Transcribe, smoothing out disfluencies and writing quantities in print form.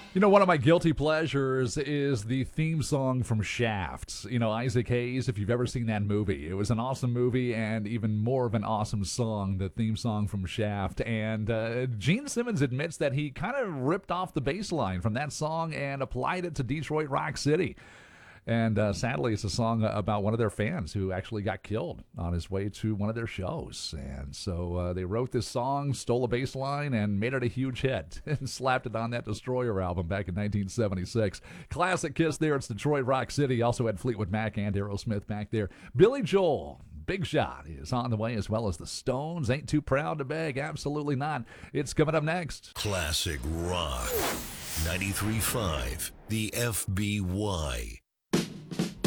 You know, one of my guilty pleasures is the theme song from Shaft. You know, Isaac Hayes, if you've ever seen that movie, it was an awesome movie and even more of an awesome song, the theme song from Shaft. And Gene Simmons admits that he kind of ripped off the bass line from that song and applied it to Detroit Rock City. And sadly, it's a song about one of their fans who actually got killed on his way to one of their shows. And so they wrote this song, stole a bass line, and made it a huge hit and slapped it on that Destroyer album back in 1976. Classic Kiss there. It's Detroit Rock City. Also had Fleetwood Mac and Aerosmith back there. Billy Joel. Big Shot is on the way, as well as the Stones. Ain't Too Proud to Beg. Absolutely not. It's coming up next. Classic Rock 93.5, the FBY.